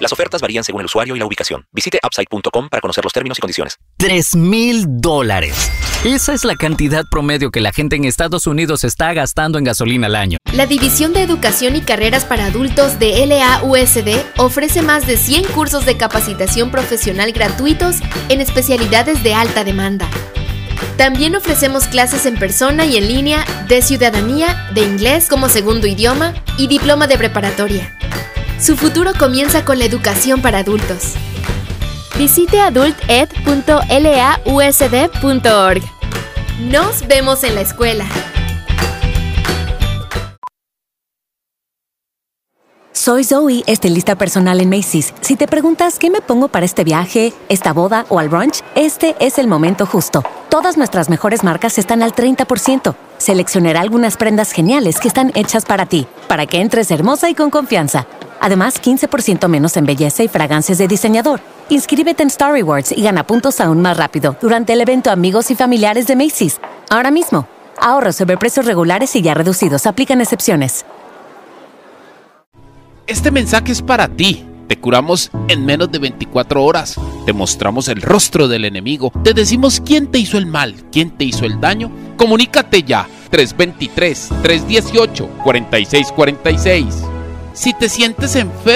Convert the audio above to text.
Las ofertas varían según el usuario y la ubicación. Visite upside.com para conocer los términos y condiciones. $3,000. Esa es la cantidad promedio que la gente en Estados Unidos está gastando en gasolina al año. La División de Educación y Carreras para Adultos de LAUSD ofrece más de 100 cursos de capacitación profesional gratuitos en especialidades de alta demanda. También ofrecemos clases en persona y en línea de ciudadanía, de inglés como segundo idioma y diploma de preparatoria. Su futuro comienza con la educación para adultos. Visite adulted.lausd.org. Nos vemos en la escuela. Soy Zoe, estilista personal en Macy's. Si te preguntas qué me pongo para este viaje, esta boda o al brunch, este es el momento justo. Todas nuestras mejores marcas están al 30%. Seleccionaré algunas prendas geniales que están hechas para ti, para que entres hermosa y con confianza. Además, 15% menos en belleza y fragancias de diseñador. Inscríbete en Star Rewards y gana puntos aún más rápido durante el evento Amigos y Familiares de Macy's. Ahora mismo. Ahorros sobre precios regulares y ya reducidos. Aplican excepciones. Este mensaje es para ti. Te curamos en menos de 24 horas. Te mostramos el rostro del enemigo. Te decimos quién te hizo el mal, quién te hizo el daño. Comunícate ya. 323-318-4646. Si te sientes enfermo,